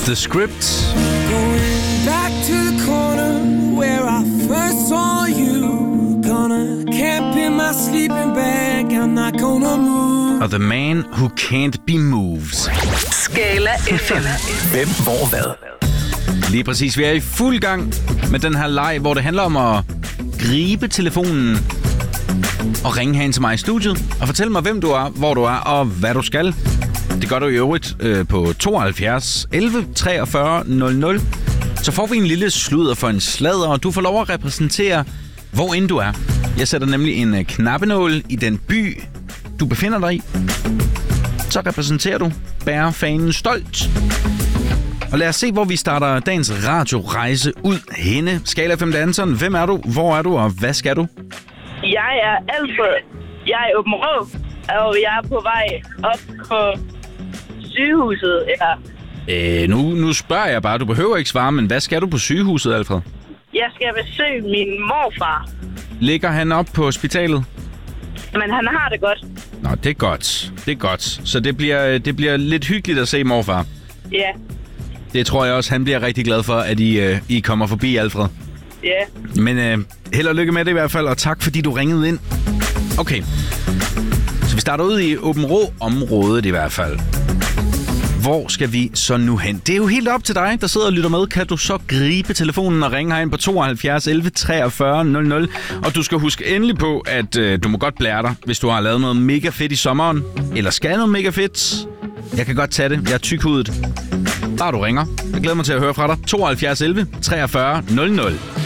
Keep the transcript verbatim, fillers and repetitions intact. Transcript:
The Script. Going back to the corner where I first saw you. Gonna camp in my sleeping bag. I'm not gonna move. Og The Man Who Can't Be Moved. Skala F M. Hvem, hvor, hvad? Lige præcis. Vi er i fuld gang med den her leg, hvor det handler om at gribe telefonen og ringe herind til mig i studiet og fortælle mig, hvem du er, hvor du er og hvad du skal. Det gør du i øvrigt øh, på tooghalvfjerds elleve treogfyrre nul nul. Så får vi en lille sludder for en sladder, og du får lov at repræsentere, hvor end du er. Jeg sætter nemlig en øh, knappenål i den by, du befinder dig i. Så repræsenterer du. Bærer fanen stolt. Og lad os se, hvor vi starter dagens radiorejse ud henne. Skala F M danseren. Hvem er du? Hvor er du? Og hvad skal du? Jeg er Alfred. Jeg er i Aabenraa, og jeg er på vej op på sygehuset. Ja. Øh, nu, nu spørger jeg bare. Du behøver ikke svare, men hvad skal du på sygehuset, Alfred? Jeg skal besøge min morfar. Ligger han op på hospitalet? Men han har det godt. Nå, det er godt. Det er godt. Så det bliver, det bliver lidt hyggeligt at se morfar. Ja. Det tror jeg også, han bliver rigtig glad for, at I, øh, I kommer forbi, Alfred. Ja. Men øh, held og lykke med det i hvert fald, og tak fordi du ringede ind. Okay. Så vi starter ud i Aabenraa-området i hvert fald. Hvor skal vi så nu hen? Det er jo helt op til dig, der sidder og lytter med. Kan du så gribe telefonen og ringe herind på tooghalvfjerds elleve treogfyrre nul nul? Og du skal huske endelig på, at øh, du må godt blære dig, hvis du har lavet noget mega fedt i sommeren. Eller skal noget mega fedt. Jeg kan godt tage det. Jeg er tykhudet. Bare du ringer. Jeg glæder mig til at høre fra dig. tooghalvfjerds elleve treogfyrre nul nul.